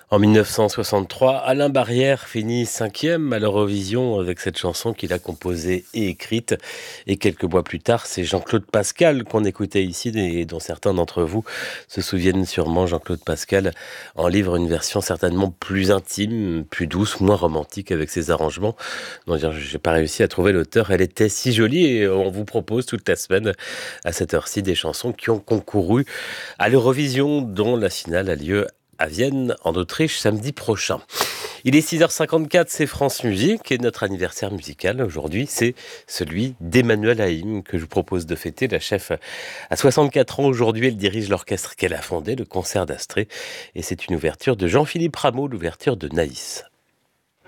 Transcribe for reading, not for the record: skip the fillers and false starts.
En 1963, Alain Barrière finit 5e à l'Eurovision avec cette chanson qu'il a composée et écrite. Et quelques mois plus tard, c'est Jean-Claude Pascal qu'on écoutait ici et dont certains d'entre vous se souviennent sûrement. Jean-Claude Pascal en livre une version certainement plus intime, plus douce, moins romantique avec ses arrangements. Non, j'ai pas réussi à trouver l'auteur. Elle était si jolie et on vous propose toute la semaine à cette heure-ci des chansons qui ont concouru à l'Eurovision dont la finale a lieu à Vienne, en Autriche, samedi prochain. Il est 6h54, c'est France Musique et notre anniversaire musical aujourd'hui, c'est celui d'Emmanuel Haïm que je vous propose de fêter. La chef a 64 ans aujourd'hui, elle dirige l'orchestre qu'elle a fondé, le Concert d'Astrée, et c'est une ouverture de Jean-Philippe Rameau, l'ouverture de Naïs.